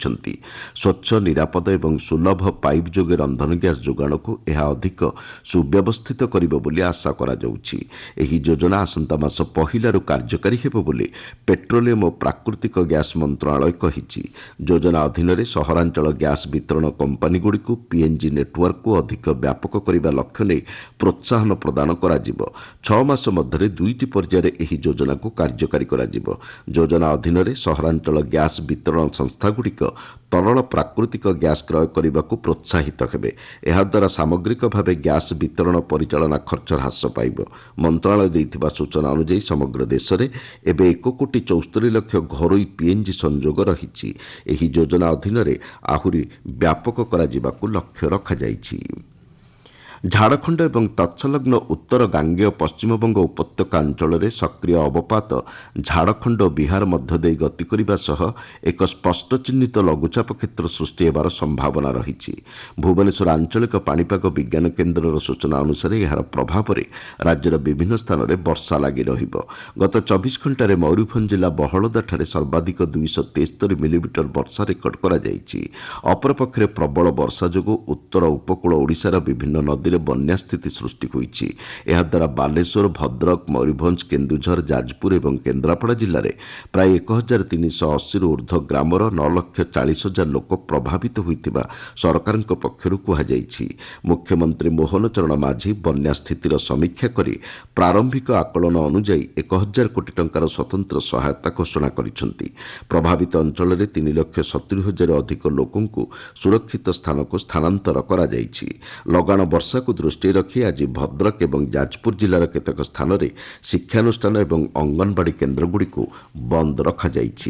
କହିଛନ୍ତି। ସ୍ୱଚ୍ଛ ନିରାପଦ ଏବଂ ସୁଲଭ ପାଇପ୍ ଯୋଗେ ରନ୍ଧନ ଗ୍ୟାସ୍ ଯୋଗାଣକୁ ଏହା ଅଧିକ ସୁବ୍ୟବସ୍ଥିତ କରିବ ବୋଲି ଆଶା କରାଯାଉଛି। ଏହି ଯୋଜନା ଆସନ୍ତା ମାସ ପହିଲାରୁ କାର୍ଯ୍ୟକାରୀ ହେବ ବୋଲି ପେଟ୍ରୋଲିୟମ ଓ ପ୍ରାକୃତିକ ଗ୍ୟାସ୍ ମନ୍ତ୍ରଣାଳୟ କହିଛି। ଯୋଜନା ଅଧୀନରେ ସହରାଞ୍ଚଳ ଗ୍ୟାସ୍ ବିତରଣ କମ୍ପାନୀଗୁଡ଼ିକୁ ପିଏନ୍ଜି ନେଟୱାର୍କକୁ ଅଧିକ ବ୍ୟାପକ କରିବା ଲକ୍ଷ୍ୟ ନେଇ ପ୍ରୋତ୍ସାହନ ପ୍ରଦାନ କରାଯିବ। 6 ମାସ ମଧ୍ୟରେ 2ଟି ପର୍ଯ୍ୟାୟରେ ଏହି ଯୋଜନାକୁ କାର୍ଯ୍ୟକାରୀ କରାଯିବ। ଯୋଜନା ଅଧୀନରେ ସହରାଞ୍ଚଳ ଗ୍ୟାସ୍ ବିତରଣ ସଂସ୍ଥାଗୁଡ଼ିକ ତରଳ ପ୍ରାକୃତିକ ଗ୍ୟାସ୍ କ୍ରୟ କରିବାକୁ ପ୍ରୋତ୍ସାହିତ ହେବେ। ଏହାଦ୍ୱାରା ସାମଗ୍ରିକ ଭାବେ ଗ୍ୟାସ୍ ବିତରଣ ପରିଚାଳନା ଖର୍ଚ୍ଚ ହ୍ରାସ ପାଇବ। ମନ୍ତ୍ରଣାଳୟ ଦେଇଥିବା ସୂଚନା ଅନୁଯାୟୀ ସମଗ୍ର ଦେଶରେ ଏବେ 1,74,00,000 ଘରୋଇ ପିଏନ୍ଜି ସଂଯୋଗ ରହିଛି। ଏହି ଯୋଜନା ଅଧୀନରେ ଆହୁରି ବ୍ୟାପକ କରାଯିବାକୁ ଲକ୍ଷ୍ୟ ରଖାଯାଇଛି। ଝାଡ଼ଖଣ୍ଡ ଏବଂ ତତ୍ସଲଗ୍ନ ଉତ୍ତର ଗାଙ୍ଗେୟ ପଶ୍ଚିମବଙ୍ଗ ଉପତ୍ୟକା ଅଞ୍ଚଳରେ ସକ୍ରିୟ ଅବପାତ ଝାଡ଼ଖଣ୍ଡ ଓ ବିହାର ମଧ୍ୟ ଦେଇ ଗତି କରିବା ସହ ଏକ ସ୍ପଷ୍ଟ ଚିହ୍ନିତ ଲଘୁଚାପ କ୍ଷେତ୍ର ସୃଷ୍ଟି ହେବାର ସମ୍ଭାବନା ରହିଛି। ଭୁବନେଶ୍ୱର ଆଞ୍ଚଳିକ ପାଣିପାଗ ବିଜ୍ଞାନ କେନ୍ଦ୍ରର ସୂଚନା ଅନୁସାରେ ଏହାର ପ୍ରଭାବରେ ରାଜ୍ୟର ବିଭିନ୍ନ ସ୍ଥାନରେ ବର୍ଷା ଲାଗି ରହିବ। ଗତ 24 ଘଣ୍ଟାରେ ମୟୂରଭଞ୍ଜ ଜିଲ୍ଲା ବହଳଦାଠାରେ ସର୍ବାଧିକ 273 ମିଲିମିଟର ବର୍ଷା ରେକର୍ଡ କରାଯାଇଛି। ଅପରପକ୍ଷରେ ପ୍ରବଳ ବର୍ଷା ଯୋଗୁଁ ଉତ୍ତର ଉପକୂଳ ଓଡ଼ିଶାର ବିଭିନ୍ନ ନଦୀରେ ବନ୍ୟା ସ୍ଥିତି ସୃଷ୍ଟି ହୋଇଛି। ଏହାଦ୍ୱାରା ବାଲେଶ୍ୱର, ଭଦ୍ରକ, ମୟୂରଭଞ୍ଜ, କେନ୍ଦୁଝର, ଯାଜପୁର ଏବଂ କେନ୍ଦ୍ରାପଡ଼ା ଜିଲ୍ଲାରେ ପ୍ରାୟ 1,380ରୁ ଉର୍ଦ୍ଧ୍ୱ ଗ୍ରାମର 9,40,000 ଲୋକ ପ୍ରଭାବିତ ହୋଇଥିବା ସରକାରଙ୍କ ପକ୍ଷରୁ କୁହାଯାଇଛି। ମୁଖ୍ୟମନ୍ତ୍ରୀ ମୋହନ ଚରଣ ମାଝୀ ବନ୍ୟା ସ୍ଥିତିର ସମୀକ୍ଷା କରି ପ୍ରାରମ୍ଭିକ ଆକଳନ ଅନୁଯାୟୀ 1,000 କୋଟି ଟଙ୍କାର ସ୍ୱତନ୍ତ୍ର ସହାୟତା ଘୋଷଣା କରିଛନ୍ତି। ପ୍ରଭାବିତ ଅଞ୍ଚଳରେ 3,70,000ରୁ ଅଧିକ ଲୋକଙ୍କୁ ସୁରକ୍ଷିତ ସ୍ଥାନକୁ ସ୍ଥାନାନ୍ତର କରାଯାଇଛି। ଲଗାଣ ବର୍ଷାକୁ ଦୃଷ୍ଟିରେ ରଖି ଆଜି ଭଦ୍ରକ ଏବଂ ଯାଜପୁର ଜିଲ୍ଲାର କେତେକ ସ୍ଥାନରେ ଶିକ୍ଷାନୁଷ୍ଠାନ ଏବଂ ଅଙ୍ଗନବାଡି କେନ୍ଦ୍ରଗୁଡ଼ିକୁ ବନ୍ଦ ରଖାଯାଇଛି।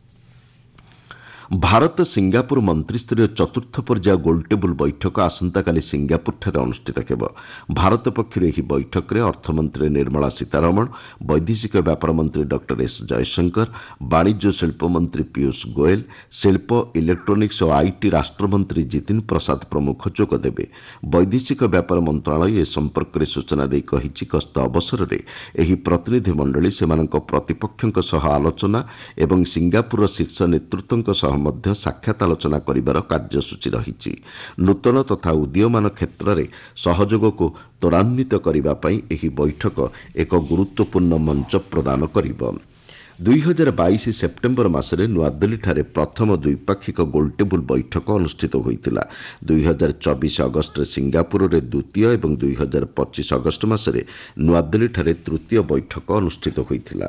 ଭାରତ ସିଙ୍ଗାପୁର ମନ୍ତ୍ରୀସ୍ତରୀୟ ଚତୁର୍ଥ ପର୍ଯ୍ୟାୟ ଗୋଲଟେବୁଲ ବୈଠକ ଆସନ୍ତାକାଲି ସିଙ୍ଗାପୁରଠାରେ ଅନୁଷ୍ଠିତ ହେବ। ଭାରତ ପକ୍ଷରୁ ଏହି ବୈଠକରେ ଅର୍ଥମନ୍ତ୍ରୀ ନିର୍ମଳା ସୀତାରମଣ, ବୈଦେଶିକ ବ୍ୟାପାର ମନ୍ତ୍ରୀ ଡକ୍ଟର ଏସ୍ ଜୟଶଙ୍କର, ବାଣିଜ୍ୟ ଓ ଶିଳ୍ପ ମନ୍ତ୍ରୀ ପୀୟୁଷ ଗୋଏଲ, ଶିଳ୍ପ, ଇଲେକ୍ଟ୍ରୋନିକ୍ସ ଓ ଆଇଟି ରାଷ୍ଟ୍ରମନ୍ତ୍ରୀ ଜିତିନ ପ୍ରସାଦ ପ୍ରମୁଖ ଯୋଗ ଦେବେ। ବୈଦେଶିକ ବ୍ୟାପାର ମନ୍ତ୍ରଣାଳୟ ଏ ସମ୍ପର୍କରେ ସୂଚନା ଦେଇ କହିଛି, ଗସ୍ତ ଅବସରରେ ଏହି ପ୍ରତିନିଧି ମଣ୍ଡଳୀ ସେମାନଙ୍କ ପ୍ରତିପକ୍ଷଙ୍କ ସହ ଆଲୋଚନା ଏବଂ ସିଙ୍ଗାପୁରର ଶୀର୍ଷ ନେତୃତ୍ୱଙ୍କ ସହ ମଧ୍ୟ ସାକ୍ଷାତ ଆଲୋଚନା କରିବାର କାର୍ଯ୍ୟସୂଚୀ ରହିଛି। ନୂତନ ତଥା ଉଦୀୟମାନ କ୍ଷେତ୍ରରେ ସହଯୋଗକୁ ତ୍ୱରାନ୍ୱିତ କରିବା ପାଇଁ ଏହି ବୈଠକ ଏକ ଗୁରୁତ୍ୱପୂର୍ଣ୍ଣ ମଞ୍ଚ ପ୍ରଦାନ କରିବ। 2022 ସେପ୍ଟେମ୍ବର ମାସରେ ନୂଆଦିଲ୍ଲୀଠାରେ ପ୍ରଥମ ଦ୍ୱିପାକ୍ଷିକ ଗୋଲଟେବୁଲ ବୈଠକ ଅନୁଷ୍ଠିତ ହୋଇଥିଲା। 2024 ଅଗଷ୍ଟରେ ସିଙ୍ଗାପୁରରେ ଦ୍ୱିତୀୟ ଏବଂ 2025 ଅଗଷ୍ଟ ମାସରେ ନୂଆଦିଲ୍ଲୀଠାରେ ତୃତୀୟ ବୈଠକ ଅନୁଷ୍ଠିତ ହୋଇଥିଲା।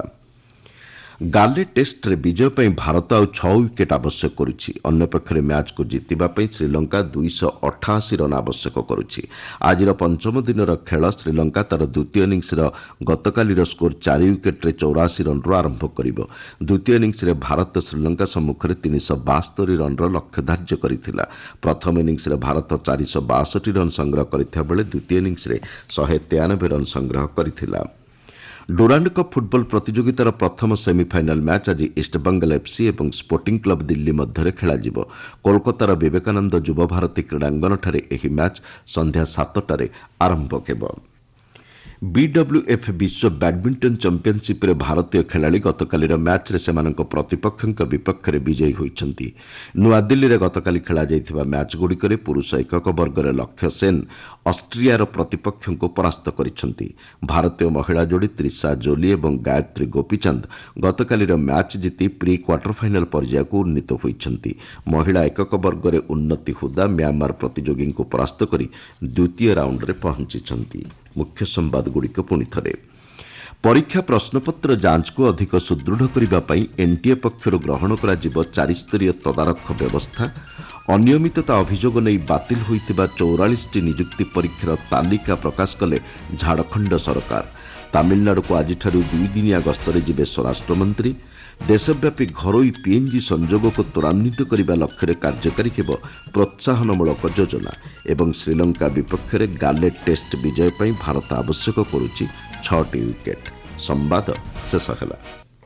ଗାଲେ ଟେଷ୍ଟରେ ବିଜୟ ପାଇଁ ଭାରତ ଆଉ 6 ୱିକେଟ୍ ଆବଶ୍ୟକ କରୁଛି। ଅନ୍ୟପକ୍ଷରେ ମ୍ୟାଚ୍କୁ ଜିତିବା ପାଇଁ ଶ୍ରୀଲଙ୍କା 288 ରନ୍ ଆବଶ୍ୟକ କରୁଛି। ଆଜିର ପଞ୍ଚମ ଦିନର ଖେଳ ଶ୍ରୀଲଙ୍କା ତାର ଦ୍ୱିତୀୟ ଇନିଂସର ଗତକାଲିର ସ୍କୋର 4 ୱିକେଟ୍ରେ 84 ରନ୍ରୁ ଆରମ୍ଭ କରିବ। ଦ୍ୱିତୀୟ ଇନିଂସରେ ଭାରତ ଶ୍ରୀଲଙ୍କା ସମ୍ମୁଖରେ 372 ରନ୍ର ଲକ୍ଷ୍ୟ ଧାର୍ଯ୍ୟ କରିଥିଲା। ପ୍ରଥମ ଇନିଂସରେ ଭାରତ 462 ରନ୍ ସଂଗ୍ରହ କରିଥିବା ବେଳେ ଦ୍ୱିତୀୟ ଇନିଂସରେ 193 ରନ୍ ସଂଗ୍ରହ କରିଥିଲା। ଡୁରାଣ୍ଡ କପ୍ ଫୁଟବଲ ପ୍ରତିଯୋଗିତାର ପ୍ରଥମ ସେମିଫାଇନାଲ ମ୍ୟାଚ୍ ଆଜି ଇଷ୍ଟବେଙ୍ଗଲ ଏଫ୍ସି ଏବଂ ସ୍ପୋର୍ଟିଂ କ୍ଲବ ଦିଲ୍ଲୀ ମଧ୍ୟରେ ଖେଳାଯିବ। କୋଲକାତାର ବିବେକାନନ୍ଦ ଯୁବଭାରତୀ କ୍ରୀଡ଼ାଙ୍ଗନଠାରେ ଏହି ମ୍ୟାଚ୍ ସନ୍ଧ୍ୟା 7ଟାରେ ଆରମ୍ଭ ହେବ। ବିଡବ୍ଲ୍ୟୁଏଫ୍ ବିଶ୍ୱ ବ୍ୟାଡମିଣ୍ଟନ ଚାମ୍ପିୟନସିପ୍ରେ ଭାରତୀୟ ଖେଳାଳି ଗତକାଲିର ମ୍ୟାଚ୍ରେ ସେମାନଙ୍କ ପ୍ରତିପକ୍ଷଙ୍କ ବିପକ୍ଷରେ ବିଜୟୀ ହୋଇଛନ୍ତି। ନୂଆଦିଲ୍ଲୀରେ ଗତକାଲି ଖେଳାଯାଇଥିବା ମ୍ୟାଚ୍ଗୁଡ଼ିକରେ ପୁରୁଷ ଏକକ ବର୍ଗରେ ଲକ୍ଷ୍ୟ ସେନ୍ ଅଷ୍ଟ୍ରିଆର ପ୍ରତିପକ୍ଷଙ୍କୁ ପରାସ୍ତ କରିଛନ୍ତି। ଭାରତୀୟ ମହିଳା ଯୋଡ଼ି ତ୍ରିଷା ଜୋଲି ଏବଂ ଗାୟତ୍ରୀ ଗୋପୀଚାନ୍ଦ ଗତକାଲିର ମ୍ୟାଚ୍ ଜିତି ପ୍ରି କ୍ୱାର୍ଟର ଫାଇନାଲ ପର୍ଯ୍ୟାୟକୁ ଉନ୍ନୀତ ହୋଇଛନ୍ତି। ମହିଳା ଏକକ ବର୍ଗରେ ଉନ୍ନତି ହୁଦା ମ୍ୟାମାର ପ୍ରତିଯୋଗୀଙ୍କୁ ପରାସ୍ତ କରି ଦ୍ୱିତୀୟ ରାଉଣ୍ଡରେ ପହଞ୍ଚିଛନ୍ତି। ମୁଖ୍ୟ ସମ୍ବାଦଗୁଡ଼ିକ ପୁଣି ଥରେ। ପରୀକ୍ଷା ପ୍ରଶ୍ନପତ୍ର ଯାଞ୍ଚକୁ ଅଧିକ ସୁଦୃଢ଼ କରିବା ପାଇଁ ଏନ୍ଟିଏ ପକ୍ଷରୁ ଗ୍ରହଣ କରାଯିବ 4ସ୍ତରୀୟ ତଦାରଖ ବ୍ୟବସ୍ଥା। ଅନିୟମିତତା ଅଭିଯୋଗ ନେଇ ବାତିଲ ହୋଇଥିବା 44ଟି ନିଯୁକ୍ତି ପରୀକ୍ଷାର ତାଲିକା ପ୍ରକାଶ କଲେ ଝାଡ଼ଖଣ୍ଡ ସରକାର। ତାମିଲନାଡୁକୁ ଆଜିଠାରୁ 2 ଦିନିଆ ଗସ୍ତରେ ଯିବେ ସ୍ୱରାଷ୍ଟ୍ରମନ୍ତ୍ରୀ। ଦେଶବ୍ୟାପୀ ଘରୋଇ ପିଏନ୍ଜି ସଂଯୋଗକୁ ତ୍ୱରାନ୍ୱିତ କରିବା ଲକ୍ଷ୍ୟରେ କାର୍ଯ୍ୟକାରୀ ହେବ ପ୍ରୋତ୍ସାହନମୂଳକ ଯୋଜନା ଏବଂ ଶ୍ରୀଲଙ୍କା ବିପକ୍ଷରେ ଗାଲେ ଟେଷ୍ଟ ବିଜୟ ପାଇଁ ଭାରତ ଆବଶ୍ୟକ କରୁଛି 6ଟି ୱିକେଟ୍। ସମ୍ବାଦ ଶେଷ ହେଲା।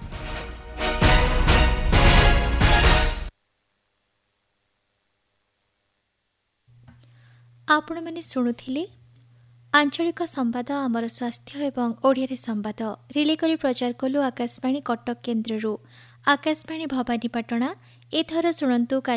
ଆପଣମାନେ ଶୁଣୁଥିଲେ ଆଞ୍ଚଳିକ ସମ୍ବାଦ ଆମର ସ୍ୱାସ୍ଥ୍ୟ ଏବଂ ଓଡ଼ିଆରେ ସମ୍ବାଦ ରିଲେ କରି ପ୍ରଚାର କଲୁ ଆକାଶବାଣୀ କଟକ କେନ୍ଦ୍ରରୁ। ଆକାଶବାଣୀ ଭବାନୀପାଟଣା। ଏଥର ଶୁଣନ୍ତୁ